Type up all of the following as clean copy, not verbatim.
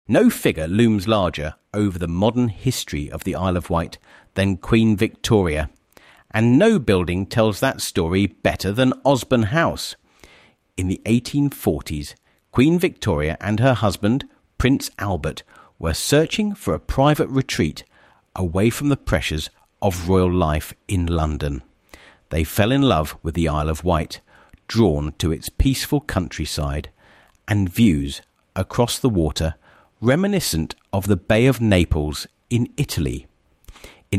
No figure looms larger over the modern history of the Isle of Wight than Queen Victoria, and no building tells that story better than Osborne House. In the 1840s, Queen Victoria and her husband, Prince Albert, were searching for a private retreat away from the pressures of royal life in London. They fell in love with the Isle of Wight, drawn to its peaceful countryside and views across the water reminiscent of the Bay of Naples in Italy. In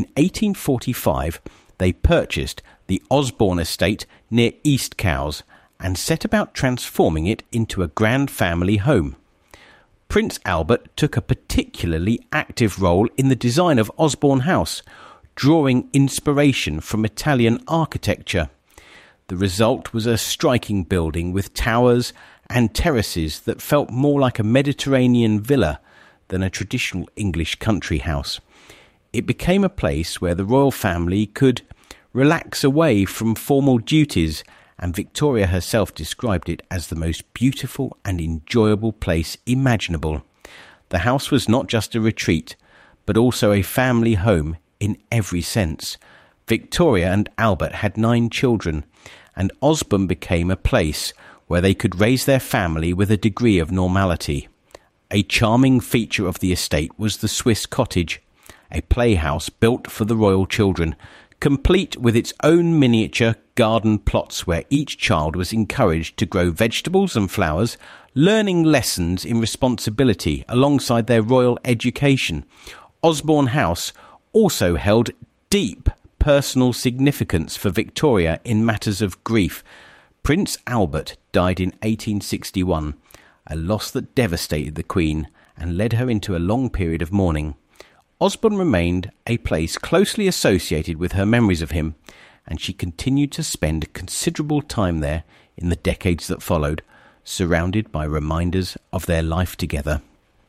1845, they purchased the Osborne estate near East Cowes and set about transforming it into a grand family home. Prince Albert took a particularly active role in the design of Osborne House, drawing inspiration from Italian architecture. The result was a striking building with towers and terraces that felt more like a Mediterranean villa than a traditional English country house. It became a place where the royal family could relax away from formal duties, and Victoria herself described it as the most beautiful and enjoyable place imaginable. The house was not just a retreat, but also a family home in every sense. Victoria and Albert had 9 children, and Osborne became a place where they could raise their family with a degree of normality. A charming feature of the estate was the Swiss cottage, a playhouse built for the royal children, complete with its own miniature garden plots where each child was encouraged to grow vegetables and flowers, learning lessons in responsibility alongside their royal education. Osborne House also held deep personal significance for Victoria in matters of grief. Prince Albert died in 1861, a loss that devastated the Queen and led her into a long period of mourning. Osborne remained a place closely associated with her memories of him, and she continued to spend considerable time there in the decades that followed, surrounded by reminders of their life together.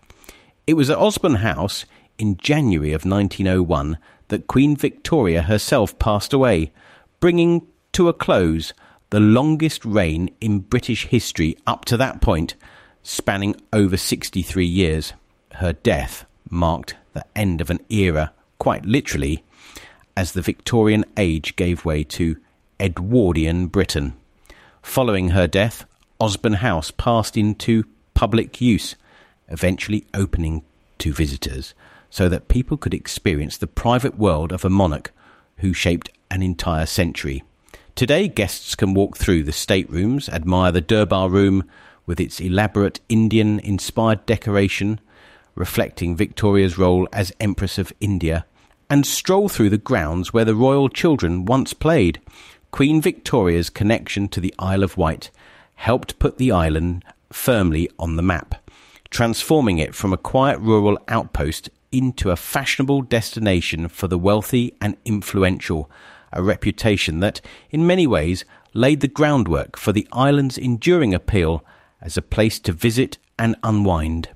It was at Osborne House in January of 1901 that Queen Victoria herself passed away, bringing to a close the longest reign in British history up to that point, spanning over 63 years. Her death marked the end of an era, quite literally, as the Victorian age gave way to Edwardian Britain. Following her death, Osborne House passed into public use, eventually opening to visitors so that people could experience the private world of a monarch who shaped an entire century. Today, guests can walk through the staterooms, admire the Durbar Room with its elaborate Indian-inspired decoration, reflecting Victoria's role as Empress of India, and stroll through the grounds where the royal children once played. Queen Victoria's connection to the Isle of Wight helped put the island firmly on the map, transforming it from a quiet rural outpost into a fashionable destination for the wealthy and influential, a reputation that, in many ways, laid the groundwork for the island's enduring appeal as a place to visit and unwind.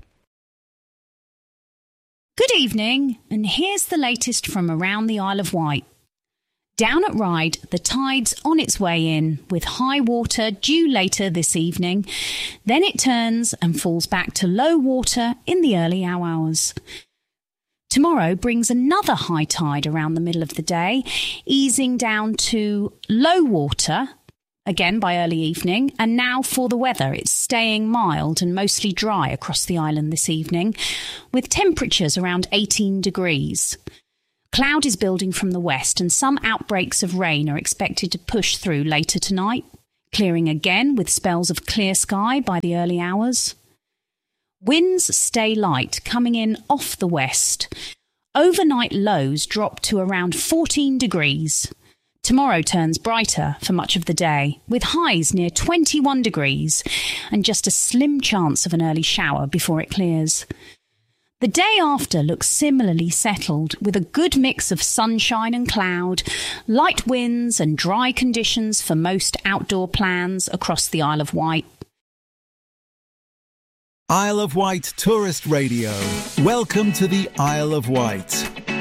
Good evening, and here's the latest from around the Isle of Wight. Down at Ryde, the tide's on its way in, with high water due later this evening. Then it turns and falls back to low water in the early hours. Tomorrow brings another high tide around the middle of the day, easing down to low water, again by early evening. And now for the weather, it's staying mild and mostly dry across the island this evening, with temperatures around 18 degrees. Cloud is building from the west, and some outbreaks of rain are expected to push through later tonight, clearing again with spells of clear sky by the early hours. Winds stay light, coming in off the west. Overnight lows drop to around 14 degrees. Tomorrow turns brighter for much of the day, with highs near 21 degrees and just a slim chance of an early shower before it clears. The day after looks similarly settled, with a good mix of sunshine and cloud, light winds and dry conditions for most outdoor plans across the Isle of Wight. Isle of Wight Tourist Radio. Welcome to the Isle of Wight.